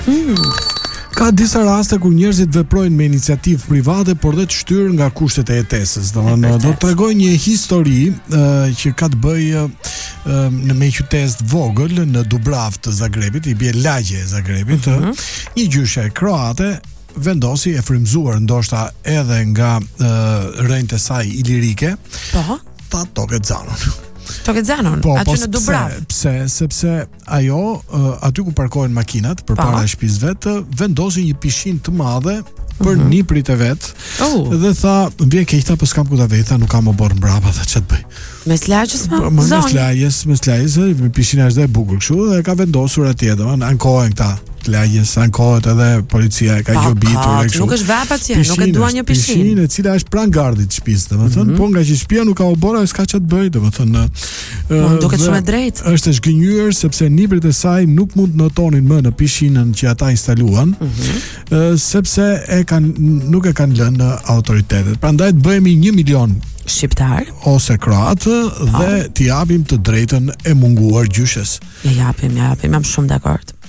Ka disa raste ku njerëzit veprojnë me iniciativë private, por dhe të shtyrë nga kushtet e jetesës. Do të tregoj një histori që ka të bëjë në me qytet vogël në Dubravë të Zagrebit, i bie lagje e Zagrebit, një gjyshe kroate vendosi e frymzuar ndoshta edhe nga rënjtë e saj ilirike, ta toket zanon. Tokezanon, aty në Dubravë. Sepse ajo aty ku parkohen makinat përpara shtëpisë vet, vendosi një pishinë të madhe për niprit e vet. Dhe tha, vjen keq ta, po s'kam ku ta vej, tha, nuk kam më bërë mbrapa, tha, ç'të bëj. Mes lagjes mes lagjes, pishina është dhe e bukur kështu, dhe ka vendosur atje, domethënë ankohen këta lagjes, ankohet edhe policia e ka gjobitur kështu. Nuk është vapa atje, nuk e dua një pishinë. Pishinë e cila është pranë gardit të shtëpisë, domethënë, po nga që shtëpia nuk ka u bërë, s'ka ç'të bëj, domethënë. Duket shumë e drejtë. Është e zgënjur sepse niprit e saj nuk mund të notonin më në pishinën që ata instaluan, sepse nuk e kanë lënë autoritetet. Prandaj të bëhemi 1 milion shqiptar ose kroat dhe t'i japim të drejtën e munguar gjyshes. Ja japim, jam shumë dakord.